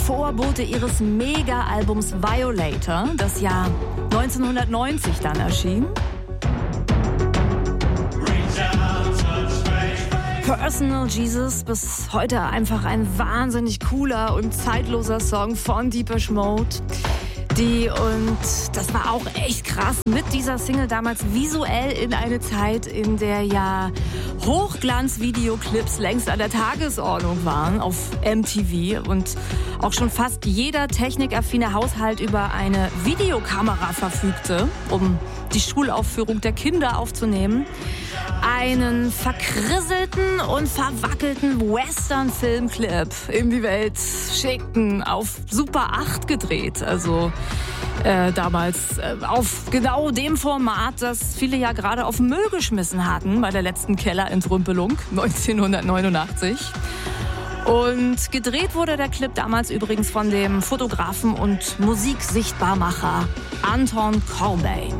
Vorbote ihres Mega-Albums Violator, das Jahr 1990 dann erschien. Personal Jesus, bis heute einfach ein wahnsinnig cooler und zeitloser Song von Depeche Mode. Und das war auch echt krass, mit dieser Single damals visuell in eine Zeit, in der ja Hochglanz-Videoclips längst an der Tagesordnung waren auf MTV und auch schon fast jeder technikaffine Haushalt über eine Videokamera verfügte, um die Schulaufführung der Kinder aufzunehmen. Einen verkrisselten und verwackelten Western-Filmclip in die Welt schickten, auf Super 8 gedreht, also damals auf genau dem Format, das viele ja gerade auf Müll geschmissen hatten bei der letzten Kellerentrümpelung 1989. Und gedreht wurde der Clip damals übrigens von dem Fotografen und Musiksichtbarmacher Anton Corbijn.